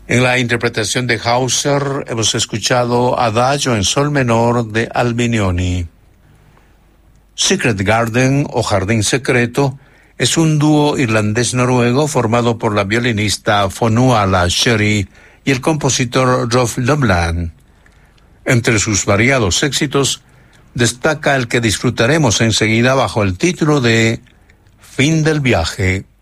En la interpretación de Hauser hemos escuchado Adagio en sol menor de Albinioni. Secret Garden o Jardín Secreto es un dúo irlandés-noruego formado por la violinista Fionnuala Sherry y el compositor Rolf Lomland. Entre sus variados éxitos destaca el que disfrutaremos enseguida bajo el título de Fin del viaje.